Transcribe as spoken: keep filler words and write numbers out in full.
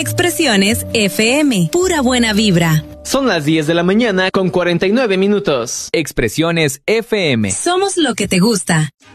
Expresiones F M, pura buena vibra. Son las diez de la mañana con cuarenta y nueve minutos. Expresiones F M. Somos lo que te gusta.